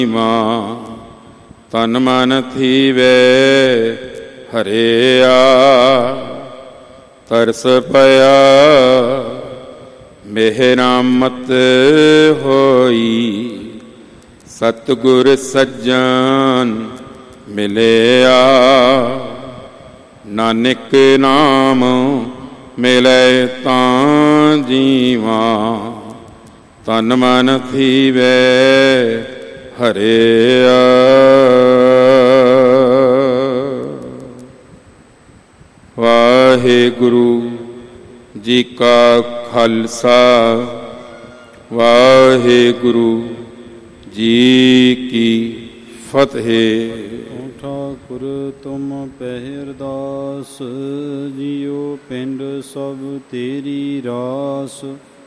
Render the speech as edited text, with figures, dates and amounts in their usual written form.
ਤਨ ਮਨ ਥੀਵੇ ਹਰਿਆ। ਤਰਸ ਪਿਆ ਮਿਹਰਾਮਤ ਹੋਈ, ਸਤਿਗੁਰ ਸੱਜਣ ਮਿਲਿਆ। ਨਾਨਕ ਨਾਮ ਮਿਲੇ ਤਾਂ ਜੀਵਾ, ਤਨ ਮਨ ਥੀਵੇ ਹਰਿਆ। ਵਾਹਿਗੁਰੂ ਜੀ ਕਾ ਖਾਲਸਾ, ਵਾਹਿਗੁਰੂ ਜੀ ਕੀ ਫਤਿਹ। ਠਾਕੁਰ ਤੁਮ ਪਹਿਰਦਾਸ, ਜਿਉ ਪਿੰਡ ਸਭ ਤੇਰੀ ਰਾਸ।